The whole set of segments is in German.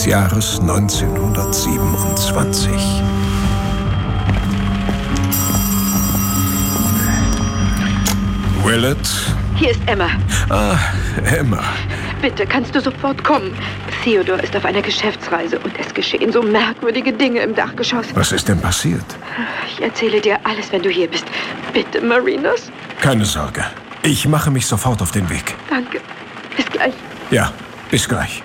des Jahres 1927. Willett? Hier ist Emma. Ah, Emma. Bitte, kannst du sofort kommen? Theodor ist auf einer Geschäftsreise und es geschehen so merkwürdige Dinge im Dachgeschoss. Was ist denn passiert? Ich erzähle dir alles, wenn du hier bist. Bitte, Marinos? Keine Sorge. Ich mache mich sofort auf den Weg. Danke. Bis gleich. Ja, bis gleich.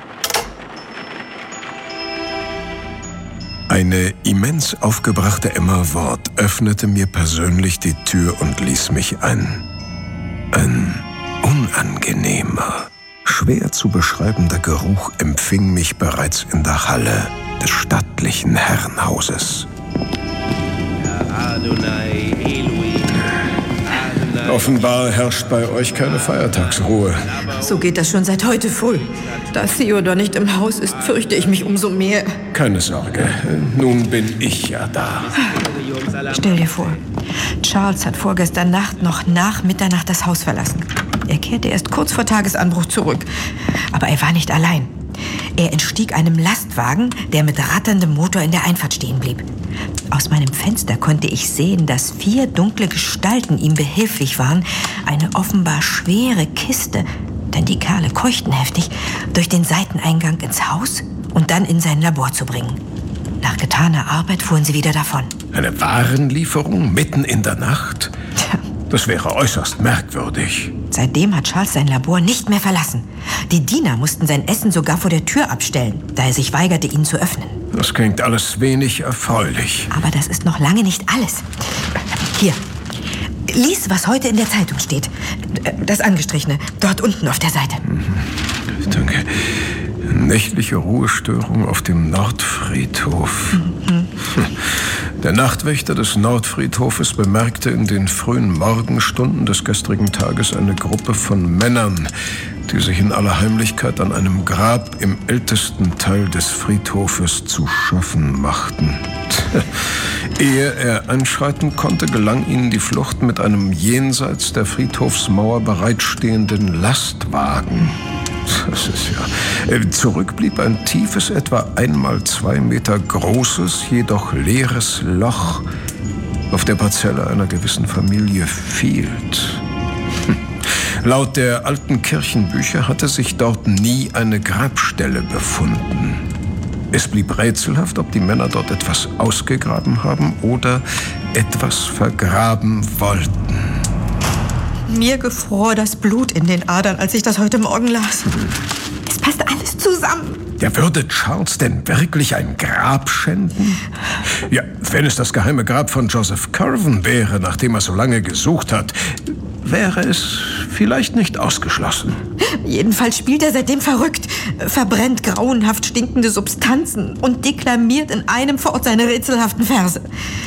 Eine immens aufgebrachte Emma Ward öffnete mir persönlich die Tür und ließ mich ein. Ein unangenehmer, schwer zu beschreibender Geruch empfing mich bereits in der Halle des stattlichen Herrenhauses. Offenbar herrscht bei euch keine Feiertagsruhe. So geht das schon seit heute früh. Da Theodor nicht im Haus ist, fürchte ich mich umso mehr. Keine Sorge, nun bin ich ja da. Stell dir vor, Charles hat vorgestern Nacht noch nach Mitternacht das Haus verlassen. Er kehrte erst kurz vor Tagesanbruch zurück. Aber er war nicht allein. Er entstieg einem Lastwagen, der mit ratterndem Motor in der Einfahrt stehen blieb. Aus meinem Fenster konnte ich sehen, dass 4 dunkle Gestalten ihm behilflich waren, eine offenbar schwere Kiste, denn die Kerle keuchten heftig, durch den Seiteneingang ins Haus und dann in sein Labor zu bringen. Nach getaner Arbeit fuhren sie wieder davon. Eine Warenlieferung mitten in der Nacht? Tja. Das wäre äußerst merkwürdig. Seitdem hat Charles sein Labor nicht mehr verlassen. Die Diener mussten sein Essen sogar vor der Tür abstellen, da er sich weigerte, ihn zu öffnen. Das klingt alles wenig erfreulich. Aber das ist noch lange nicht alles. Hier, lies, was heute in der Zeitung steht. Das Angestrichene, dort unten auf der Seite. Danke. Nächtliche Ruhestörung auf dem Nordfriedhof. Der Nachtwächter des Nordfriedhofes bemerkte in den frühen Morgenstunden des gestrigen Tages eine Gruppe von Männern, die sich in aller Heimlichkeit an einem Grab im ältesten Teil des Friedhofes zu schaffen machten. Ehe er einschreiten konnte, gelang ihnen die Flucht mit einem jenseits der Friedhofsmauer bereitstehenden Lastwagen. Das ist ja. Zurück blieb ein tiefes, etwa 1x2 Meter großes, jedoch leeres Loch auf der Parzelle einer gewissen Familie Field. Laut der alten Kirchenbücher hatte sich dort nie eine Grabstelle befunden. Es blieb rätselhaft, ob die Männer dort etwas ausgegraben haben oder etwas vergraben wollten. Mir gefror das Blut in den Adern, als ich das heute Morgen las. Es passt alles zusammen. Ja, würde Charles denn wirklich ein Grab schänden? Ja, wenn es das geheime Grab von Joseph Curwen wäre, nachdem er so lange gesucht hat, wäre es vielleicht nicht ausgeschlossen. Jedenfalls spielt er seitdem verrückt, verbrennt grauenhaft stinkende Substanzen und deklamiert in einem fort seine rätselhaften Verse.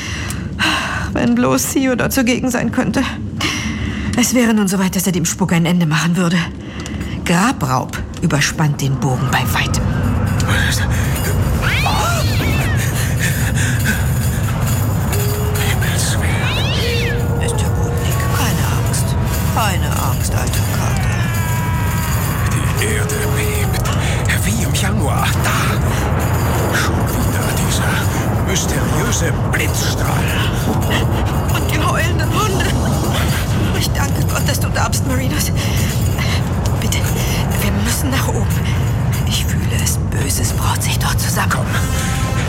Wenn bloß Theodor zugegen sein könnte. Es wäre nun soweit, dass er dem Spuk ein Ende machen würde. Grabraub überspannt den Bogen bei weitem. Ist ja gut, Nick. Keine Angst. Keine Angst, alter Kater. Die Erde bebt. Wie im Januar. Da. Schon wieder dieser mysteriöse Blitzstrahl. Und die heulenden Hunde. Ich danke Gott, dass du da bist, Marinos. Bitte, wir müssen nach oben. Ich fühle es. Böses braut sich dort zusammen.